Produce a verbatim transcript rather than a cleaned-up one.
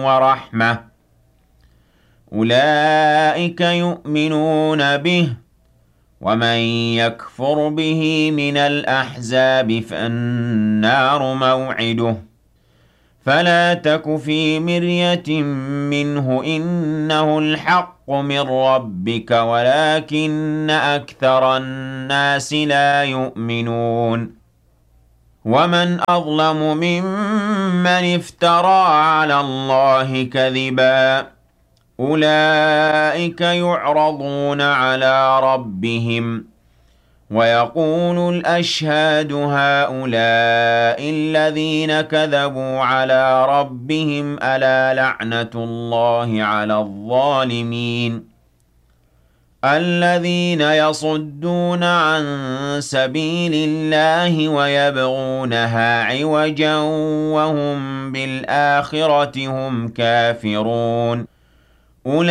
ورحمة أولئك يؤمنون به ومن يكفر به من الأحزاب فالنار موعده فلا تك في مرية منه إنه الحق من ربك ولكن أكثر الناس لا يؤمنون ومن أظلم ممن افترى على الله كذبا أولئك يعرضون على ربهم ويقول الأشهاد هؤلاء الذين كذبوا على ربهم ألا لعنة الله على الظالمين الذين يصدون عن سبيل الله ويبغونها عوجا وهم بالآخرة هم كافرون